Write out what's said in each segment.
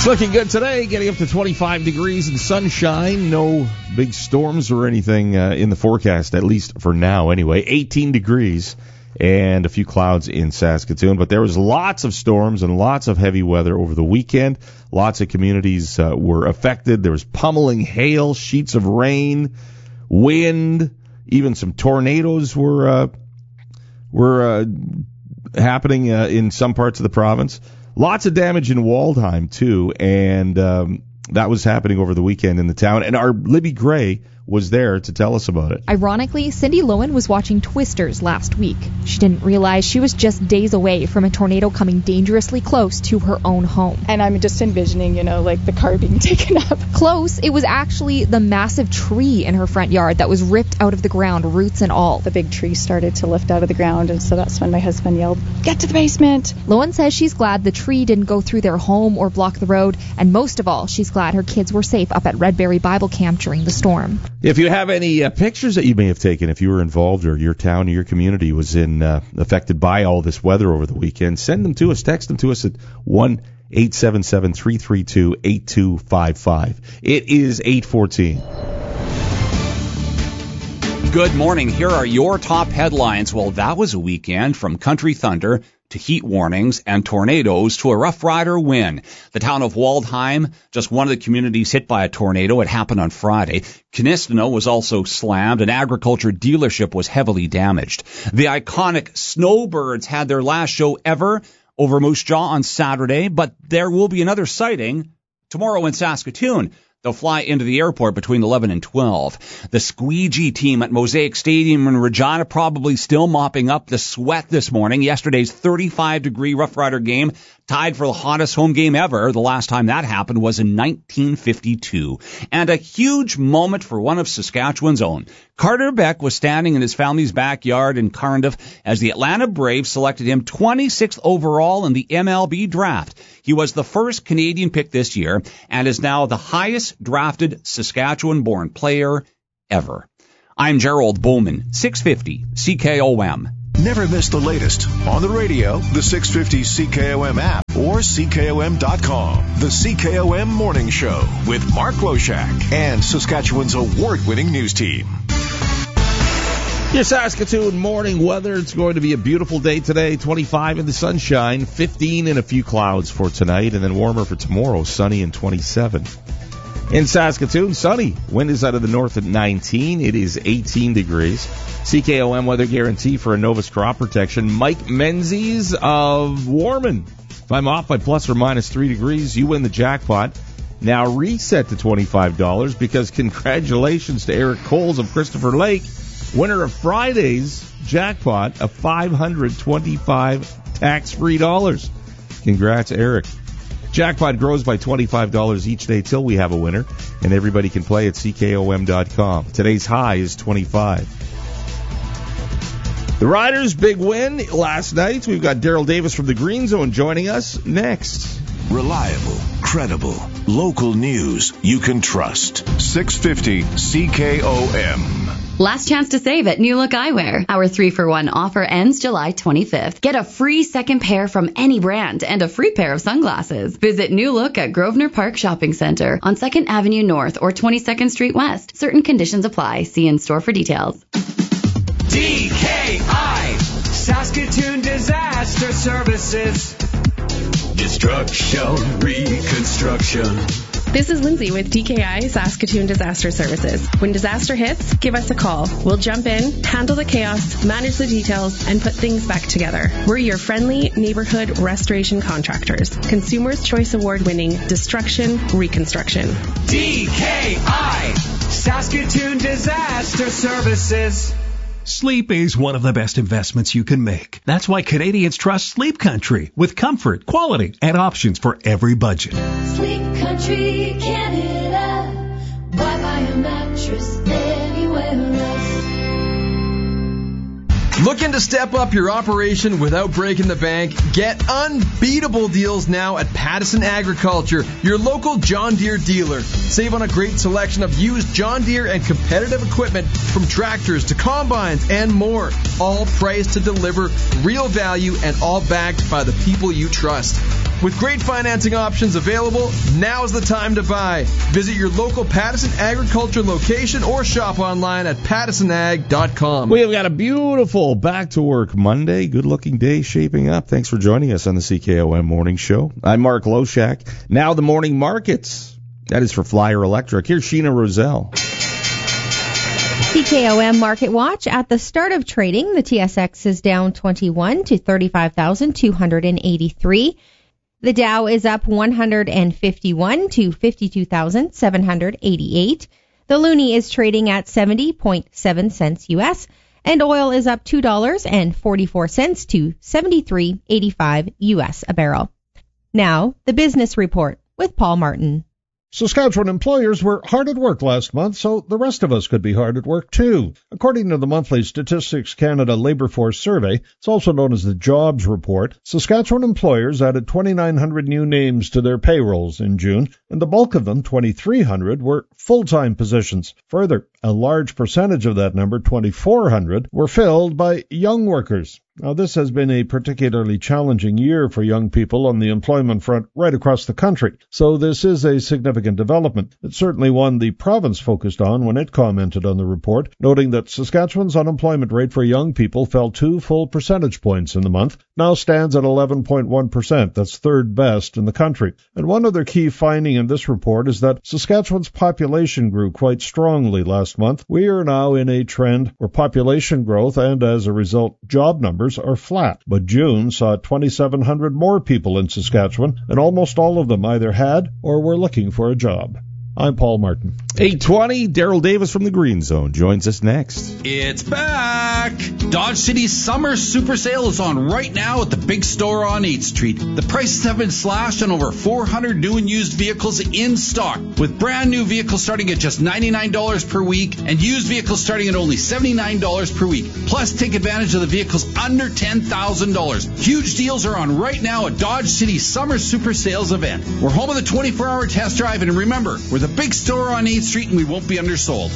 looking good today, getting up to 25 degrees and sunshine. No big storms or anything in the forecast, at least for now anyway. 18 degrees and a few clouds in Saskatoon. But there was lots of storms and lots of heavy weather over the weekend. Lots of communities were affected. There was pummeling hail, sheets of rain, wind, even some tornadoes were happening in some parts of the province. Lots of damage in Waldheim, too, and that was happening over the weekend in the town. And our Libby Gray was there to tell us about it. Ironically, Cindy Lowen was watching Twisters last week. She didn't realize she was just days away from a tornado coming dangerously close to her own home. And I'm just envisioning, like the car being taken up. Close, it was actually the massive tree in her front yard that was ripped out of the ground, roots and all. The big tree started to lift out of the ground, and so that's when my husband yelled, "Get to the basement!" Lowen says she's glad the tree didn't go through their home or block the road, and most of all, she's glad her kids were safe up at Redberry Bible Camp during the storm. If you have any pictures that you may have taken, if you were involved or your town or your community was affected by all this weather over the weekend, send them to us. Text them to us at 1-877-332-8255. It is 8:14. Good morning. Here are your top headlines. Well, that was a weekend from country thunder to heat warnings and tornadoes to a Rough Rider win. The town of Waldheim, just one of the communities hit by a tornado. It happened on Friday. Kinistino was also slammed. An agriculture dealership was heavily damaged. The iconic Snowbirds had their last show ever over Moose Jaw on Saturday, but there will be another sighting tomorrow in Saskatoon. They'll fly into the airport between 11 and 12. The Squeegee team at Mosaic Stadium in Regina probably still mopping up the sweat this morning. Yesterday's 35-degree Rough Rider game tied for the hottest home game ever. The last time that happened was in 1952. And a huge moment for one of Saskatchewan's own. Carter Beck was standing in his family's backyard in Cardiff as the Atlanta Braves selected him 26th overall in the MLB draft. He was the first Canadian pick this year and is now the highest drafted Saskatchewan-born player ever. I'm Gerald Bowman, 650 CKOM. Never miss the latest on the radio, the 650 CKOM app, or CKOM.com. The CKOM Morning Show with Mark Loshak and Saskatchewan's award-winning news team. Your Saskatoon morning weather. It's going to be a beautiful day today. 25 in the sunshine, 15 in a few clouds for tonight, and then warmer for tomorrow, sunny and 27. In Saskatoon, sunny. Wind is out of the north at 19. It is 18 degrees. CKOM weather guarantee for Innovus crop protection. Mike Menzies of Warman. If I'm off by plus or minus 3 degrees, you win the jackpot. Now reset to $25 because congratulations to Eric Coles of Christopher Lake, winner of Friday's jackpot of $525 tax-free dollars. Congrats, Eric. Jackpot grows by $25 each day till we have a winner, and everybody can play at CKOM.com. Today's high is 25. The Riders' big win last night. We've got Daryl Davis from the Green Zone joining us next. Reliable, credible, local news you can trust. 650 CKOM. Last chance to save at New Look Eyewear. Our 3-for-1 offer ends July 25th. Get a free second pair from any brand and a free pair of sunglasses. Visit New Look at Grosvenor Park Shopping Center on 2nd Avenue North or 22nd Street West. Certain conditions apply. See in-store for details. DKI, Saskatoon Disaster Services. Destruction, reconstruction. This is Lindsay with DKI Saskatoon Disaster Services. When disaster hits, give us a call. We'll jump in, handle the chaos, manage the details, and put things back together. We're your friendly neighborhood restoration contractors. Consumers' Choice Award-winning Destruction Reconstruction. DKI, Saskatoon Disaster Services. Sleep is one of the best investments you can make. That's why Canadians trust Sleep Country with comfort, quality, and options for every budget. Sleep Country Canada. Why buy a mattress anywhere else? Looking to step up your operation without breaking the bank? Get unbeatable deals now at Pattison Agriculture, your local John Deere dealer. Save on a great selection of used John Deere and competitive equipment from tractors to combines and more. All priced to deliver real value and all backed by the people you trust. With great financing options available, now's the time to buy. Visit your local Pattison Agriculture location or shop online at pattisonag.com. We have got a beautiful back-to-work Monday. Good-looking day shaping up. Thanks for joining us on the CKOM Morning Show. I'm Mark Loshak. Now the morning markets. That is for Flyer Electric. Here's Sheena Roselle. CKOM Market Watch. At the start of trading, the TSX is down 21 to 35,283. The Dow is up 151 to 52,788. The loonie is trading at 70.7 cents U.S., and oil is up $2.44 to 73.85 U.S. a barrel. Now, the business report with Paul Martin. Saskatchewan employers were hard at work last month, so the rest of us could be hard at work too. According to the monthly Statistics Canada Labour Force Survey, it's also known as the Jobs Report, Saskatchewan employers added 2,900 new names to their payrolls in June, and the bulk of them, 2,300, were full-time positions. Further, a large percentage of that number, 2,400, were filled by young workers. Now, this has been a particularly challenging year for young people on the employment front right across the country, so this is a significant development. It's certainly one the province focused on when it commented on the report, noting that Saskatchewan's unemployment rate for young people fell 2 full percentage points in the month, now stands at 11.1%. That's third best in the country. And one other key finding in this report is that Saskatchewan's population grew quite strongly last month. We are now in a trend where population growth and, as a result, job numbers are flat, but June saw 2,700 more people in Saskatchewan, and almost all of them either had or were looking for a job. I'm Paul Martin. 8:20, Daryl Davis from the Green Zone joins us next. It's back! Dodge City's summer super sale is on right now at the big store on 8th Street. The prices have been slashed on over 400 new and used vehicles in stock, with brand new vehicles starting at just $99 per week and used vehicles starting at only $79 per week. Plus, take advantage of the vehicles under $10,000. Huge deals are on right now at Dodge City's summer super sales event. We're home of the 24-hour test drive, and remember, we're the big store on 8th Street and we won't be undersold.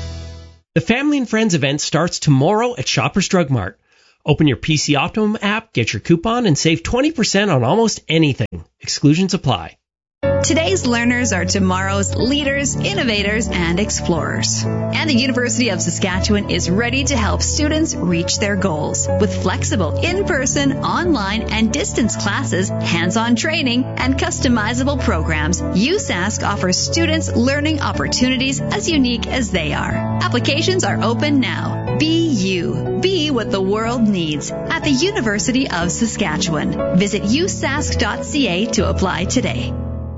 The Family and Friends event starts tomorrow at Shoppers Drug Mart. Open your PC Optimum app, get your coupon, and save 20% on almost anything. Exclusions apply. Today's learners are tomorrow's leaders, innovators, and explorers. And the University of Saskatchewan is ready to help students reach their goals. With flexible in-person, online, and distance classes, hands-on training, and customizable programs, USask offers students learning opportunities as unique as they are. Applications are open now. Be you. Be what the world needs at the University of Saskatchewan. Visit usask.ca to apply today.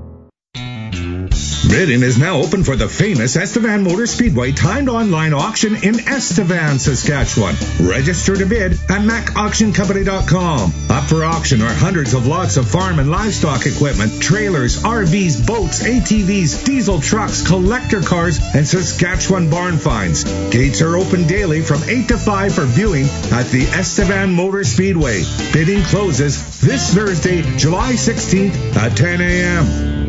Bidding is now open for the famous Estevan Motor Speedway timed online auction in Estevan, Saskatchewan. Register to bid at macauctioncompany.com. Up for auction are hundreds of lots of farm and livestock equipment, trailers, RVs, boats, ATVs, diesel trucks, collector cars, and Saskatchewan barn finds. Gates are open daily from 8 to 5 for viewing at the Estevan Motor Speedway. Bidding closes this Thursday, July 16th at 10 a.m.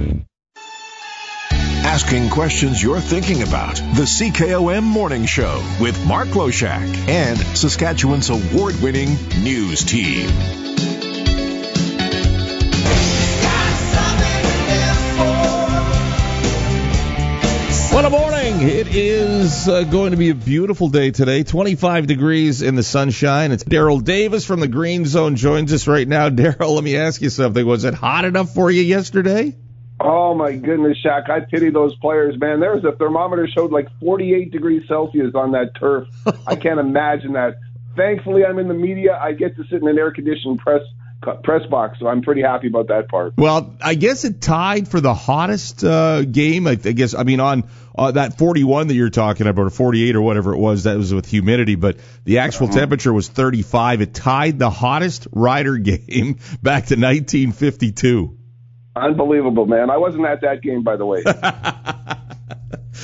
Asking questions you're thinking about. The CKOM Morning Show with Mark Loshak and Saskatchewan's award-winning news team. What a morning! It is going to be a beautiful day today. 25 degrees in the sunshine. It's Daryl Davis from the Green Zone joins us right now. Daryl, let me ask you something. Was it hot enough for you yesterday? Oh, my goodness, Shaq. I pity those players, man. There was a thermometer showed like 48 degrees Celsius on that turf. I can't imagine that. Thankfully, I'm in the media. I get to sit in an air-conditioned press box, so I'm pretty happy about that part. Well, I guess it tied for the hottest game. I mean, on that 41 that you're talking about, or 48 or whatever it was, that was with humidity, but the actual temperature was 35. It tied the hottest Rider game back to 1952. Unbelievable, man. I wasn't at that game, by the way.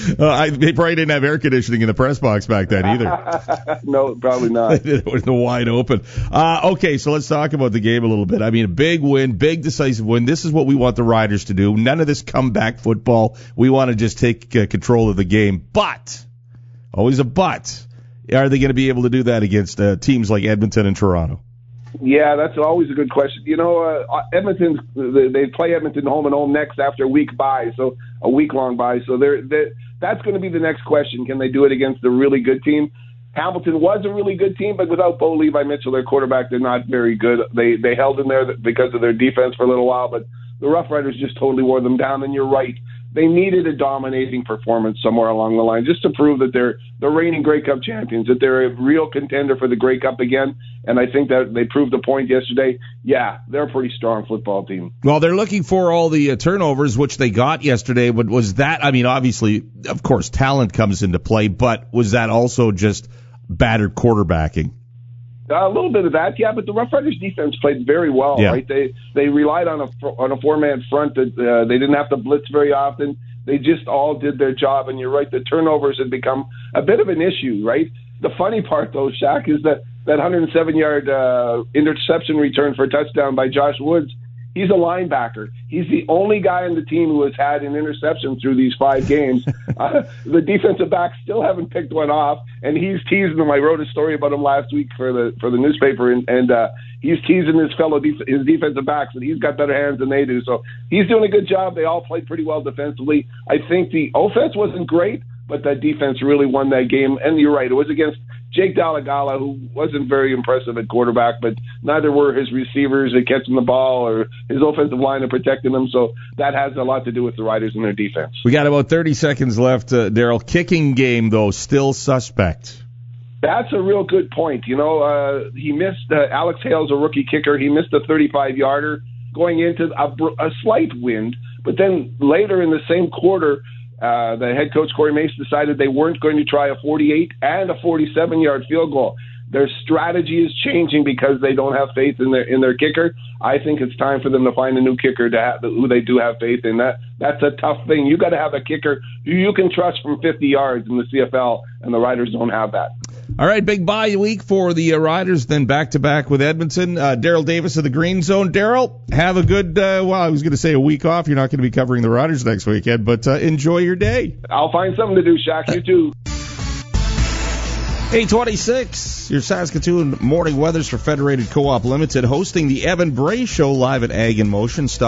They probably didn't have air conditioning in the press box back then either. No, probably not. It was wide open. Okay, so let's talk about the game a little bit. I mean, a big win, big decisive win. This is what we want the Riders to do. None of this comeback football. We want to just take control of the game. But, always a but, are they going to be able to do that against teams like Edmonton and Toronto? Yeah, that's always a good question. You know, Edmonton, they play Edmonton home and home next after a week bye, so a week-long bye. So that's going to be the next question. Can they do it against a really good team? Hamilton was a really good team, but without Bo Levi Mitchell, their quarterback, they're not very good. They held in there because of their defense for a little while, but the Rough Riders just totally wore them down, and you're right. They needed a dominating performance somewhere along the line just to prove that they're the reigning Grey Cup champions, that they're a real contender for the Grey Cup again. And I think that they proved the point yesterday. Yeah, they're a pretty strong football team. Well, they're looking for all the turnovers, which they got yesterday. But was that, I mean, obviously, of course, talent comes into play, but was that also just battered quarterbacking? A little bit of that, yeah, but the Rough Riders defense played very well, right? They relied on a four-man front that they didn't have to blitz very often. They just all did their job, and you're right, the turnovers had become a bit of an issue, right? The funny part, though, Shaq, is that 107-yard interception return for a touchdown by Josh Woods, he's a linebacker. He's the only guy on the team who has had an interception through these 5 games. The defensive backs still haven't picked one off, and he's teasing them. I wrote a story about him last week for the newspaper, and he's teasing his defensive backs, and he's got better hands than they do. So he's doing a good job. They all played pretty well defensively. I think the offense wasn't great, but that defense really won that game. And you're right, it was against Jake Dalagala, who wasn't very impressive at quarterback, but neither were his receivers at catching the ball or his offensive line at protecting them. So that has a lot to do with the Riders and their defense. We got about 30 seconds left. Daryl, kicking game, though, still suspect. That's a real good point. You know, he missed Alex Hale's a rookie kicker. He missed a 35-yarder going into a slight wind. But then later in the same quarter, the head coach, Corey Mace, decided they weren't going to try a 48 and a 47-yard field goal. Their strategy is changing because they don't have faith in their kicker. I think it's time for them to find a new kicker who they do have faith in. That's a tough thing. You got to have a kicker who you can trust from 50 yards in the CFL, and the Riders don't have that. All right, big bye week for the Riders, then back-to-back with Edmonton. Daryl Davis of the Green Zone. Daryl, have a good, I was going to say a week off. You're not going to be covering the Riders next weekend, but enjoy your day. I'll find something to do, Shaq. You too. 826, your Saskatoon morning weathers for Federated Co-op Limited, hosting the Evan Bray Show live at Ag in Motion. Stop